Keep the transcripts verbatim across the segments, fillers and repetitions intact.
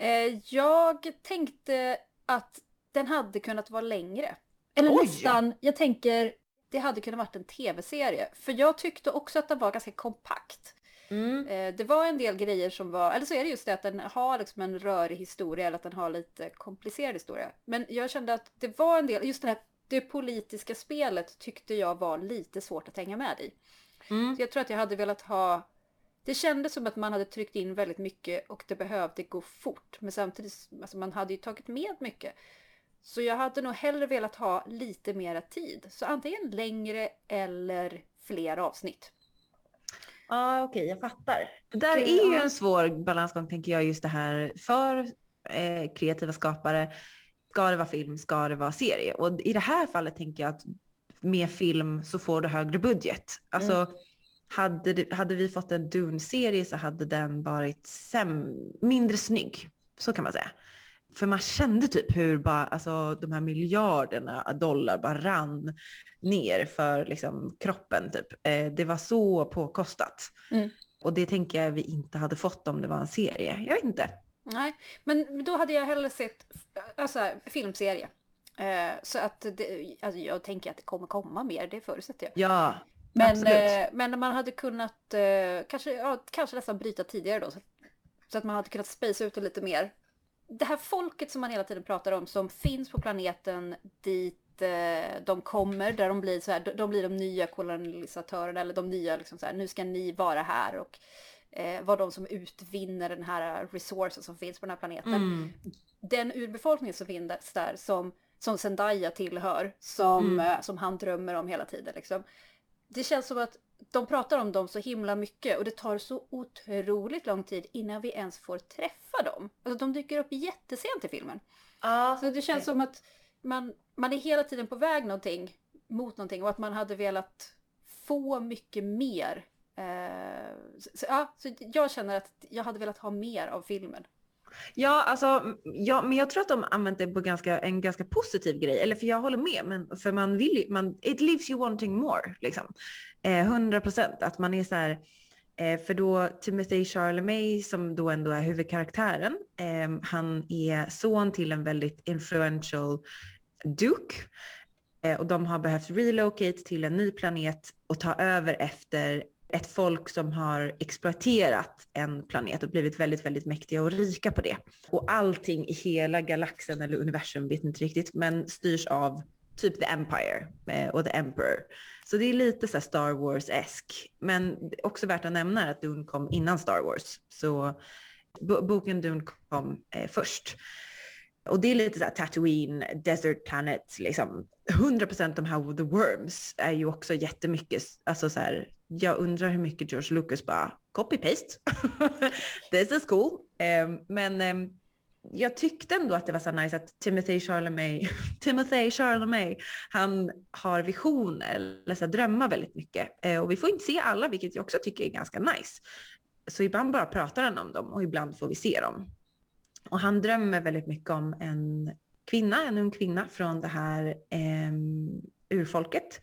Eh, jag tänkte att den hade kunnat vara längre. Eller Oj! nästan, jag tänker det hade kunnat varit en tv-serie. För jag tyckte också att den var ganska kompakt. Mm. Eh, det var en del grejer som var, eller så är det just det att den har liksom en rörig historia eller att den har lite komplicerad historia. Men jag kände att det var en del, just det här det politiska spelet tyckte jag var lite svårt att hänga med i. Mm. Så jag tror att jag hade velat ha, det kändes som att man hade tryckt in väldigt mycket och det behövde gå fort. Men samtidigt, alltså man hade ju tagit med mycket. Så jag hade nog hellre velat ha lite mera tid. Så antingen längre eller fler avsnitt. Ja, ah, okej, okay, jag fattar. Det där är ju en svår balansgång, tänker jag, just det här för eh, kreativa skapare. Ska det vara film, ska det vara serie? Och i det här fallet tänker jag att med film så får du högre budget. Alltså, mm. hade, det, hade vi fått en Dune-serie så hade den varit säm, mindre snygg. Så kan man säga. För man kände typ hur bara, alltså, de här miljarderna dollar bara rann ner för liksom, kroppen. Typ. Eh, det var så påkostat. Mm. Och det tänker jag vi inte hade fått om det var en serie. Jag vet inte. Nej, men då hade jag hellre sett alltså, filmserie. Eh, så att det, alltså, jag tänker att det kommer komma mer, det förutsätter jag. Ja, men, absolut. Eh, men man hade kunnat eh, kanske, ja, kanske nästan bryta tidigare då. Så, så att man hade kunnat spacea ut det lite mer. Det här folket som man hela tiden pratar om som finns på planeten dit eh, de kommer, där de blir så här, de, de blir de nya kolonisatörerna eller de nya liksom så här, nu ska ni vara här och eh, vara de som utvinner den här resursen som finns på den här planeten. Mm. Den urbefolkningen som finns där som, som Zendaya tillhör, som, mm. eh, som han drömmer om hela tiden liksom. Det känns som att de pratar om dem så himla mycket och det tar så otroligt lång tid innan vi ens får träffa dem. Alltså de dyker upp jättesent i filmen. Ah, så det känns okay. som att man, man är hela tiden på väg någonting, mot någonting och att man hade velat få mycket mer. Eh, så, ja, så jag känner att jag hade velat ha mer av filmen. Ja, alltså, ja, men jag tror att de använt det på ganska, en ganska positiv grej. Eller för jag håller med, men för man vill ju, man, it leaves you wanting more, liksom. Eh, hundra procent, att man är så här, eh, för då Timothée Chalamet som då ändå är huvudkaraktären, eh, han är son till en väldigt influential duke. Eh, och de har behövt relocate till en ny planet och ta över efter ett folk som har exploaterat en planet och blivit väldigt, väldigt mäktiga och rika på det. Och allting i hela galaxen eller universum, vet inte riktigt, men styrs av typ The Empire och The Emperor. Så det är lite så här Star Wars-esk. Men också värt att nämna att Dune kom innan Star Wars. Så boken Dune kom eh, först. Och det är lite så här Tatooine, Desert Planet, liksom. hundra procent de här The Worms är ju också jättemycket, alltså så här, jag undrar hur mycket George Lucas bara copy-paste. This is cool. Um, men um, jag tyckte ändå att det var så nice att Timothée Chalamet, Timothée Chalamet, han har visioner eller så här, drömmar väldigt mycket. Uh, och vi får inte se alla, vilket jag också tycker är ganska nice. Så ibland bara pratar han om dem och ibland får vi se dem. Och han drömmer väldigt mycket om en kvinna, en ung kvinna från det här eh, urfolket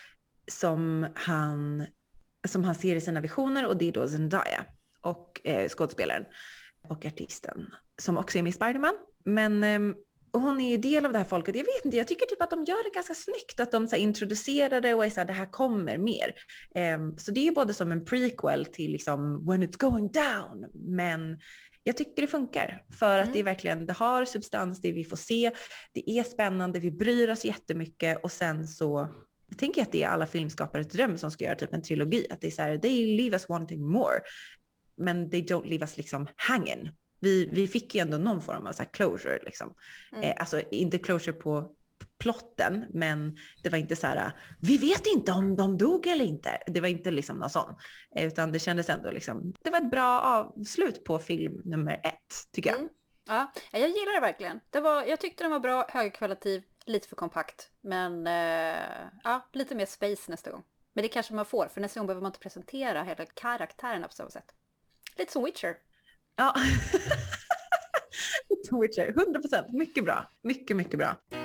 som han, som han ser i sina visioner, och det är då Zendaya och eh, skådespelaren och artisten som också är med i Spider-Man. Men eh, hon är ju del av det här folket. Jag vet inte, jag tycker typ att de gör det ganska snyggt, att de så här, introducerar det och är så här, det här kommer mer. Eh, så det är både som en prequel till liksom When It's Going Down, men jag tycker det funkar för att mm. det är verkligen, det har substans, det vi får se, det är spännande, vi bryr oss jättemycket och sen så, jag tänker att det är alla filmskapares dröm som ska göra typ en trilogi, att det är så här, they leave us wanting more, men they don't leave us liksom hanging. Vi, vi fick ju ändå någon form av så här closure liksom. Mm. Eh, alltså inte closure på plotten, men det var inte så här, vi vet inte om de dog eller inte. Det var inte liksom någon sån, utan det kändes ändå liksom, det var ett bra avslut på film nummer ett, tycker jag. Mm. Ja, jag gillar det verkligen. Det var, jag tyckte den var bra, högkvalitativ, lite för kompakt, men eh, ja, lite mer space nästa gång. Men det kanske man får, för nästa gång behöver man inte presentera hela karaktärerna på samma sätt. Lite som Witcher. Ja, lite som Witcher, hundra procent, mycket bra, mycket, mycket bra.